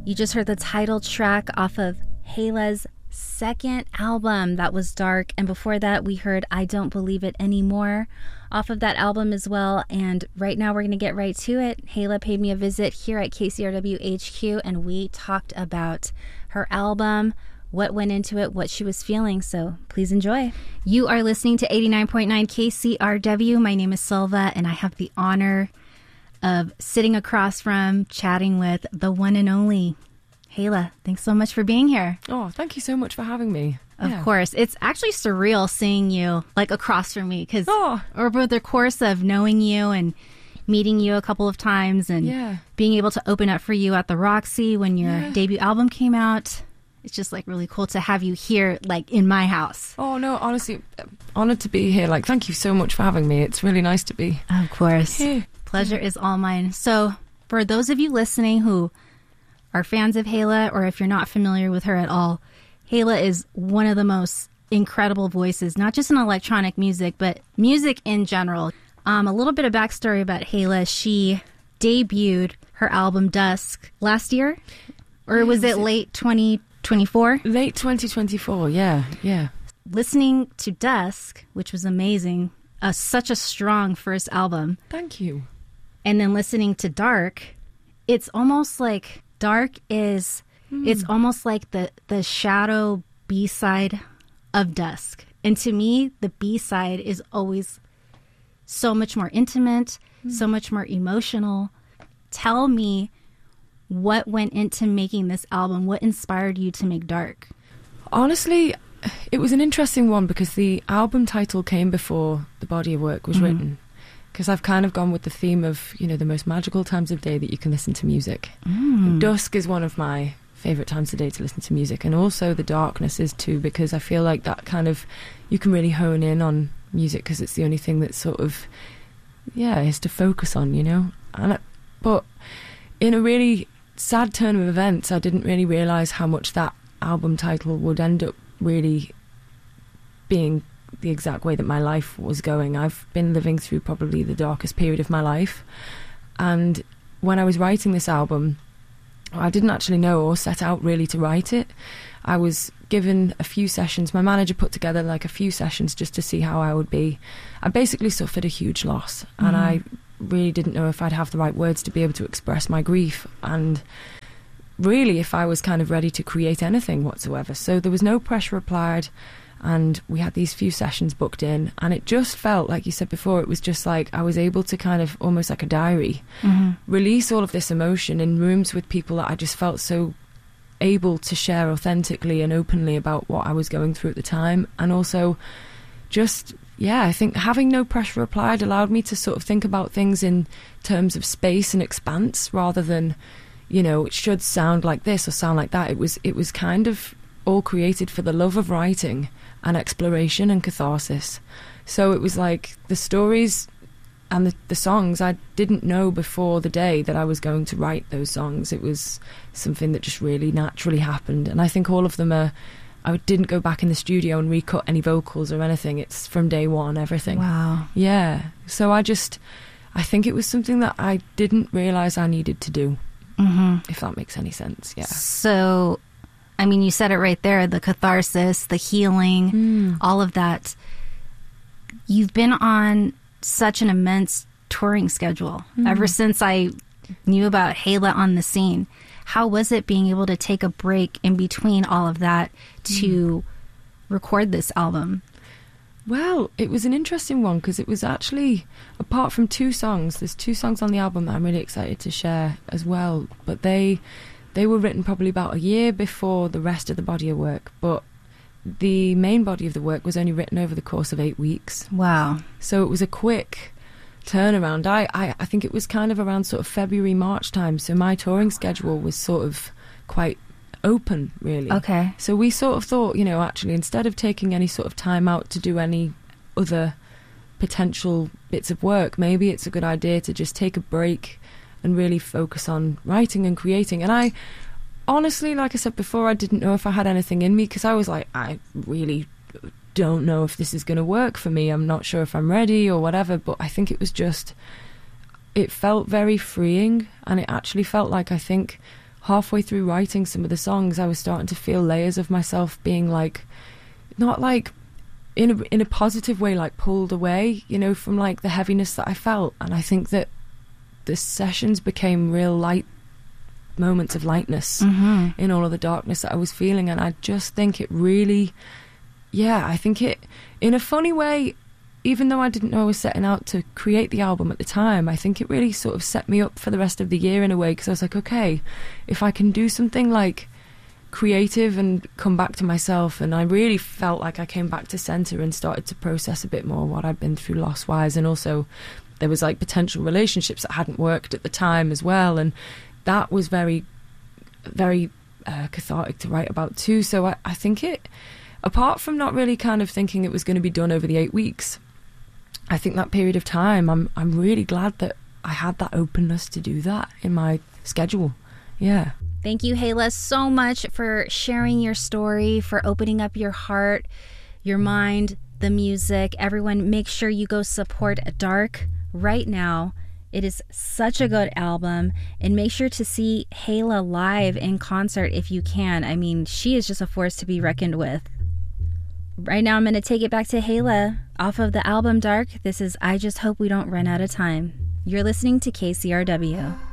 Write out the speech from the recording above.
You just heard the title track off of Heila's second album, that was Dark, and before that we heard I Don't Believe It Anymore off of that album as well. And right now we're going to get right to it. Heila paid me a visit here at KCRW HQ, and we talked about her album, what went into it, what she was feeling, so please enjoy. You are listening to 89.9 KCRW. My name is Silva, and I have the honor of sitting across from, chatting with the one and only Heila. Thanks so much for being here. Oh, thank you so much for having me. Of course. It's actually surreal seeing you like across from me, because over the course of knowing you and meeting you a couple of times and being able to open up for you at the Roxy when your debut album came out, it's just like really cool to have you here, like in my house. Oh no, honestly, honored to be here. Like, thank you so much for having me. It's really nice to be. Of course. Pleasure is all mine. So for those of you listening who are fans of Heila, or if you're not familiar with her at all, Heila is one of the most incredible voices, not just in electronic music, but music in general. A little bit of backstory about Heila. She debuted her album Dusk last year, or was it late 2024? Late 2024, yeah. Listening to Dusk, which was amazing, such a strong first album. Thank you. And then listening to Dark, it's almost like Dark is, it's almost like the shadow B-side of Dusk. And to me, the B-side is always so much more intimate, so much more emotional. Tell me what went into making this album. What inspired you to make Dark? Honestly, it was an interesting one because the album title came before the body of work was written. Because I've kind of gone with the theme of, you know, the most magical times of day that you can listen to music. Dusk is one of my favourite times of day to listen to music, and also the darkness is too, because I feel like that kind of, you can really hone in on music because it's the only thing that sort of, is to focus on, you know. But in a really sad turn of events, I didn't really realise how much that album title would end up really being the exact way that my life was going. I've been living through probably the darkest period of my life, and when I was writing this album, I didn't actually know or set out really to write it. I was given a few sessions. My manager put together like a few sessions just to see how I would be. I basically suffered a huge loss, and I really didn't know if I'd have the right words to be able to express my grief, and really if I was kind of ready to create anything whatsoever. So there was no pressure applied, and we had these few sessions booked in, and it just felt, like you said before, it was just like I was able to kind of, almost like a diary, release all of this emotion in rooms with people that I just felt so able to share authentically and openly about what I was going through at the time. And also just, I think having no pressure applied allowed me to sort of think about things in terms of space and expanse, rather than, you know, it should sound like this or sound like that. It was kind of all created for the love of writing and exploration and catharsis. So it was like the stories and the songs, I didn't know before the day that I was going to write those songs. It was something that just really naturally happened, and I think all of them are, I didn't go back in the studio and recut any vocals or anything. It's from day one, everything. Wow. Yeah. So I think it was something that I didn't realise I needed to do, if that makes any sense. Yeah. So, I mean, you said it right there, the catharsis, the healing, all of that. You've been on such an immense touring schedule ever since I knew about Heila on the scene. How was it being able to take a break in between all of that to record this album? Well, it was an interesting one because it was actually, apart from two songs, there's two songs on the album that I'm really excited to share as well, but they were written probably about a year before the rest of the body of work, but the main body of the work was only written over the course of 8 weeks. Wow. So it was a quick turnaround. I think it was kind of around sort of February, March time, so my touring schedule was sort of quite open, really. Okay. So we sort of thought, you know, actually, instead of taking any sort of time out to do any other potential bits of work, maybe it's a good idea to just take a break and really focus on writing and creating. And I honestly, like I said before, I didn't know if I had anything in me, because I was like, I really don't know if this is going to work for me. I'm not sure if I'm ready or whatever, but I think it was just, it felt very freeing, and it actually felt like, I think halfway through writing some of the songs, I was starting to feel layers of myself being like, not like in a positive way, like pulled away, you know, from like the heaviness that I felt. And I think that the sessions became real light moments of lightness in all of the darkness that I was feeling. And I just think it really, I think it, in a funny way, even though I didn't know I was setting out to create the album at the time, I think it really sort of set me up for the rest of the year in a way, because I was like, okay, if I can do something like creative and come back to myself. And I really felt like I came back to center and started to process a bit more what I'd been through loss wise, and also there was like potential relationships that hadn't worked at the time as well, and that was very, very cathartic to write about too. So I think it, apart from not really kind of thinking it was going to be done over the 8 weeks, I think that period of time, I'm really glad that I had that openness to do that in my schedule. Yeah. Thank you, Hala, so much for sharing your story, for opening up your heart, your mind, the music. Everyone, make sure you go support Dark right now. It is such a good album, and make sure to see Hala live in concert if you can. I mean, she is just a force to be reckoned with. Right now, I'm going to take it back to Hala off of the album Dark. This is I Just Hope We Don't Run Out of Time. You're listening to KCRW.